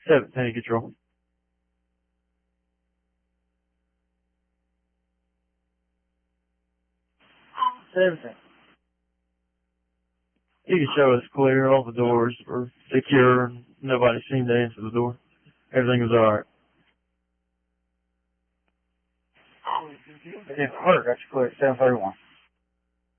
17 control. You can show us clear, all the doors were secure, and nobody seemed to answer the door. Everything was alright. It didn't hurt, that's clear, 731.